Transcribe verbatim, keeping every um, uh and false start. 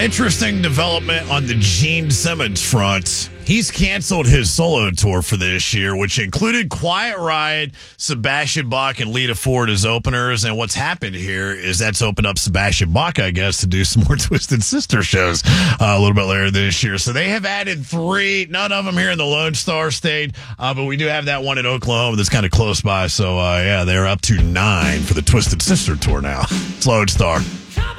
Interesting development on the Gene Simmons front. He's canceled his solo tour for this year, which included Quiet Riot, Sebastian Bach, and Lita Ford as openers. And what's happened here is that's opened up Sebastian Bach, I guess, to do some more Twisted Sister shows uh, a little bit later this year. So they have added three, none of them here in the Lone Star State, uh, but we do have that one in Oklahoma that's kind of close by. So, uh, yeah, they're up to nine for the Twisted Sister tour now. It's Lone Star.